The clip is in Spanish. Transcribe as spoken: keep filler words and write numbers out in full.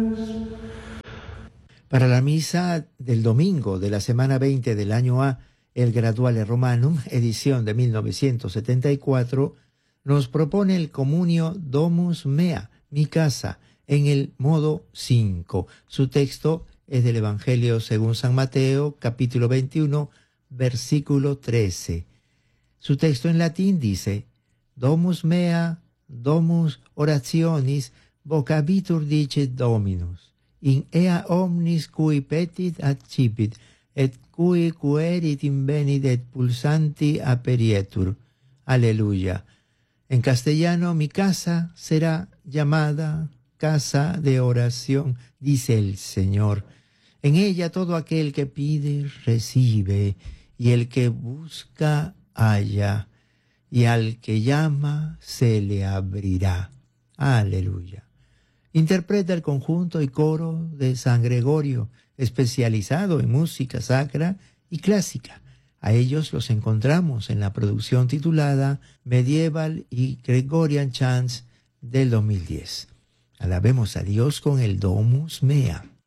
Para la misa del domingo de la semana veinte del año A, el Graduale Romanum, edición de mil novecientos setenta y cuatro, nos propone el Comunio Domus Mea, mi casa, en el modo cinco. Su texto es del Evangelio según San Mateo, capítulo veintiuno, versículo trece. Su texto en latín dice: Domus Mea, Domus orationis, vocabitur dicet Dominus. In ea omnis cui petit accipit, et cui querit invenit et pulsanti aperietur. Aleluya. En castellano, mi casa será llamada casa de oración, dice el Señor. En ella todo aquel que pide, recibe, y el que busca, halla, y al que llama, se le abrirá. Aleluya. Interpreta el conjunto y coro de San Gregorio, especializado en música sacra y clásica. A ellos los encontramos en la producción titulada Medieval y Gregorian Chants del dos mil diez. Alabemos a Dios con el Domus Mea.